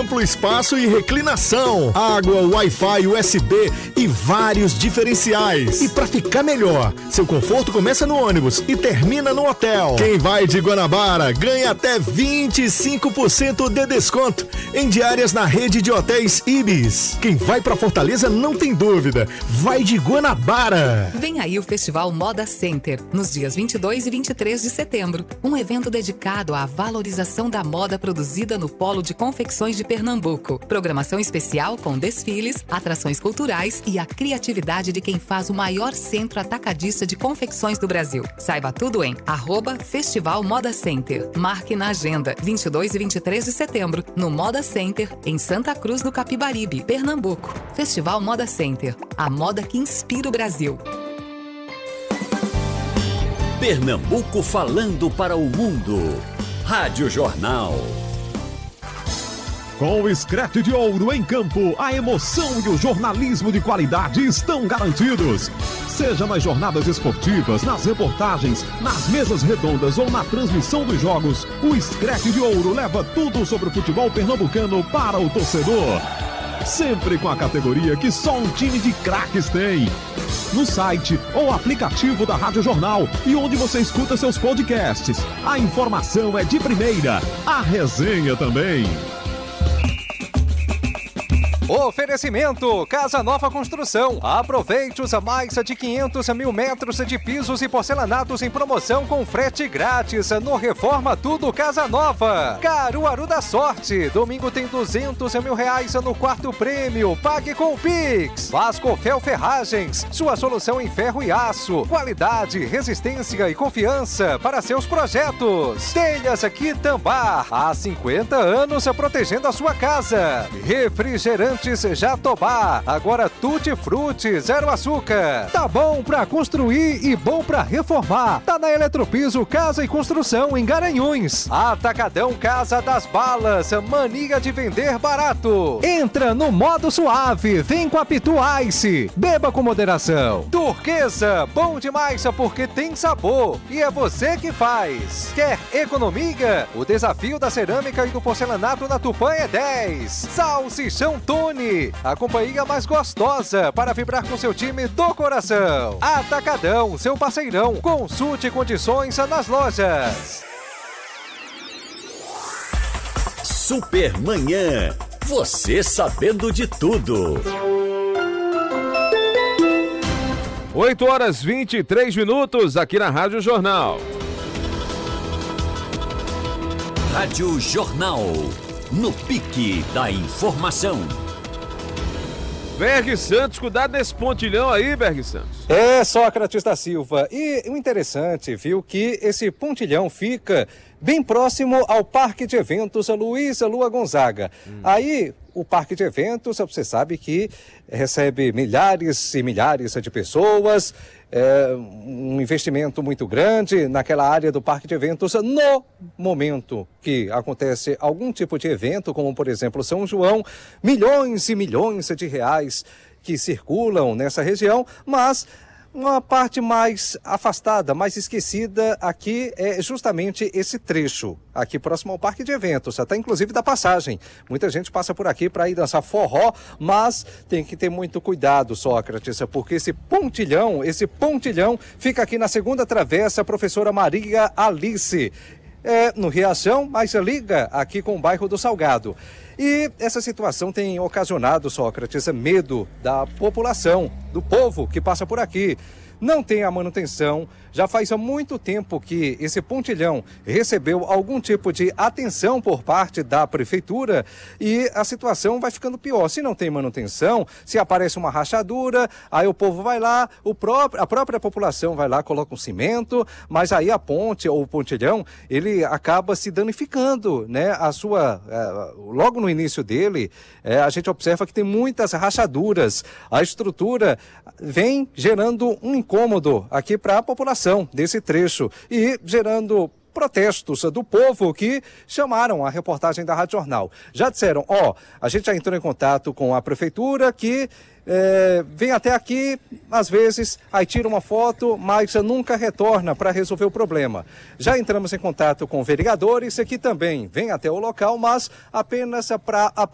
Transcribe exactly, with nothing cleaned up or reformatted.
amplo espaço e reclinação, água, Wi-Fi, U S B e vários diferenciais. E para ficar melhor, seu conforto começa no ônibus e termina no hotel. Quem vai de Guanabara ganha até vinte e cinco por cento de desconto em diárias na rede de hotéis Ibis. Quem vai para Fortaleza não tem dúvida, vai de Guanabara. Vem aí o Festival Moda Center, nos dias vinte e dois e vinte e três de setembro. Um evento dedicado à valorização da moda produzida no Polo de Confecções de Pernambuco. Programação especial com desfiles, atrações culturais e a criatividade de quem faz o maior centro atacadista de confecções do Brasil. Saiba tudo em arroba Festival Moda Center. Marque na agenda vinte e dois e vinte e três de setembro, no Moda Center, em Santa Cruz do Capibaribe, Pernambuco. Festival Moda Center, a moda que inspira o Brasil. Pernambuco falando para o mundo. Rádio Jornal. Com o Screte de Ouro em campo, a emoção e o jornalismo de qualidade estão garantidos. Seja nas jornadas esportivas, nas reportagens, nas mesas redondas ou na transmissão dos jogos, o Screte de Ouro leva tudo sobre o futebol pernambucano para o torcedor. Sempre com a categoria que só um time de craques tem. No site ou aplicativo da Rádio Jornal e onde você escuta seus podcasts. A informação é de primeira, a resenha também. Oferecimento Casa Nova Construção. Aproveite os mais de quinhentos mil metros de pisos e porcelanatos em promoção com frete grátis no Reforma Tudo Casa Nova. Caruaru da Sorte. Domingo tem duzentos mil reais no quarto prêmio. Pague com o Pix. Vasco Fel Ferragens. Sua solução em ferro e aço. Qualidade, resistência e confiança para seus projetos. Telhas aqui Tambar. Há cinquenta anos protegendo a sua casa. Refrigerante Jatobá, agora Tutti Frutti, zero açúcar. Tá bom pra construir e bom pra reformar. Tá na Eletropiso Casa e Construção em Garanhuns. Atacadão Casa das Balas, mania de vender barato. Entra no modo suave, vem com a Pitu Ice. Beba com moderação. Turquesa, bom demais porque tem sabor e é você que faz. Quer economia? O desafio da cerâmica e do porcelanato na Tupã é dez. Salsichão Tony, a companhia mais gostosa para vibrar com seu time do coração. Atacadão, seu parceirão. Consulte condições nas lojas. Supermanhã. Você sabendo de tudo. oito horas e vinte e três minutos aqui na Rádio Jornal. Rádio Jornal. No pique da informação. Berg Santos, cuidado nesse pontilhão aí, Berg Santos. É, Sócrates da Silva. E o interessante, viu, que esse pontilhão fica bem próximo ao Parque de Eventos Luiz Lua Gonzaga. Hum. Aí, o Parque de Eventos, você sabe que recebe milhares e milhares de pessoas, é um investimento muito grande naquela área do Parque de Eventos. No momento que acontece algum tipo de evento, como por exemplo São João, milhões e milhões de reais que circulam nessa região, mas uma parte mais afastada, mais esquecida aqui é justamente esse trecho, aqui próximo ao Parque de Eventos, até inclusive da passagem. Muita gente passa por aqui para ir dançar forró, mas tem que ter muito cuidado, Sócrates, porque esse pontilhão, esse pontilhão fica aqui na segunda travessa, professora Maria Alice. É no Riachão, mas liga aqui com o bairro do Salgado. E essa situação tem ocasionado, Sócrates, medo da população, do povo que passa por aqui. Não tem a manutenção, já faz há muito tempo que esse pontilhão recebeu algum tipo de atenção por parte da prefeitura e a situação vai ficando pior. Se não tem manutenção, se aparece uma rachadura, aí o povo vai lá, o próprio, a própria população vai lá, coloca um cimento, mas aí a ponte ou o pontilhão, ele acaba se danificando, né? A sua, é, logo no início dele, é, a gente observa que tem muitas rachaduras. A estrutura vem gerando um incômodo aqui para a população desse trecho e gerando protestos do povo que chamaram a reportagem da Rádio Jornal. Já disseram, ó, oh, a gente já entrou em contato com a prefeitura que é, vem até aqui, às vezes, aí tira uma foto, mas nunca retorna para resolver o problema. Já entramos em contato com vereadores que também vêm até o local, mas apenas para